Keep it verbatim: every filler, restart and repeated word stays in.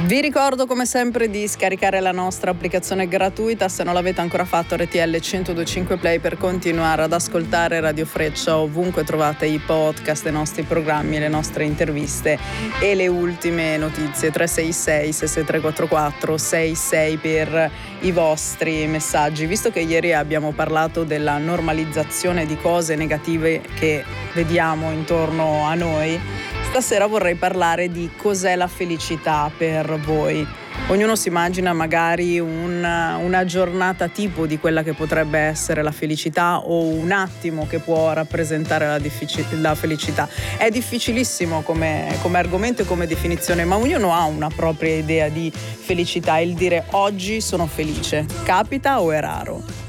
Vi ricordo come sempre di scaricare la nostra applicazione gratuita, se non l'avete ancora fatto, R T L centodue e cinque Play, per continuare ad ascoltare Radio Freccia ovunque trovate i podcast, i nostri programmi, le nostre interviste e le ultime notizie. Tre sei sei sei sei tre quattro quattro sei sei per i vostri messaggi. Visto che ieri abbiamo parlato della normalizzazione di cose negative che vediamo intorno a noi, stasera vorrei parlare di cos'è la felicità per voi. Ognuno si immagina magari un, una giornata tipo di quella che potrebbe essere la felicità, o un attimo che può rappresentare la, diffici- la felicità. È difficilissimo come, come argomento e come definizione, ma ognuno ha una propria idea di felicità. Il dire oggi sono felice, capita o è raro?